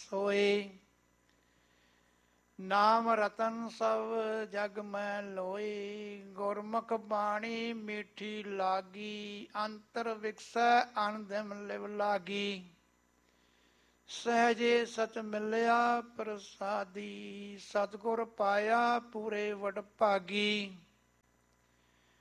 ਸੋਏ। ਨਾਮ ਰਤਨ ਸਭ ਜਗ ਮੈਂ ਲੋਈ, ਗੁਰਮੁਖ ਬਾਣੀ ਮੀਠੀ ਲਾਗੀ, ਅੰਤਰ ਵਿਕਸੈ ਅਨਦਿਮ ਲਿਵ ਲਾਗੀ। ਸਹਿਜੇ ਸਚ ਮਿਲਿਆ ਪ੍ਰਸਾਦੀ, ਸਤਿਗੁਰ ਪਾਇਆ ਪੂਰੇ ਵਡਭਾਗੀ।